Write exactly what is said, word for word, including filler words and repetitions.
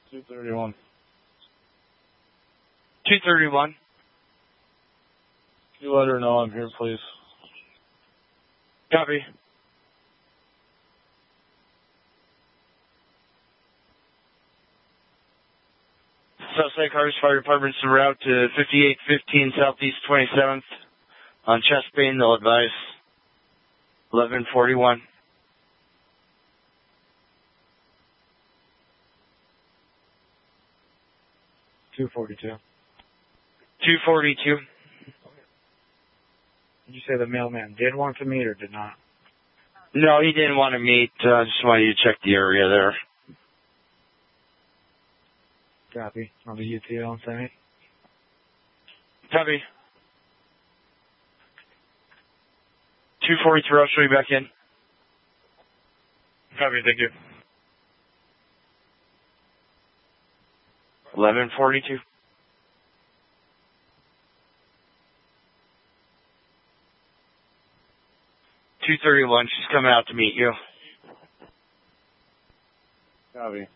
two thirty-one. two thirty-one. You let her know I'm here, please. Copy. Suspect Harvest Fire Department's en route to fifty-eight fifteen Southeast twenty-seventh on Chestbane. They'll advise eleven forty-one. two forty-two. two forty-two. Did you say the mailman did want to meet or did not? No, he didn't want to meet. I uh, just wanted you to check the area there. Copy. I'll be U T on site. Copy. two forty-three, I'll show you back in. Copy, thank you. eleven forty-two. two thirty-one, she's coming out to meet you. Copy.